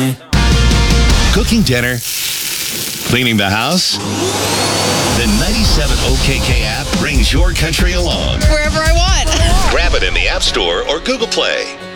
it. Cooking dinner? Cleaning the house? The 97 OKK app brings your country along. Wherever I want. Grab it in the App Store or Google Play.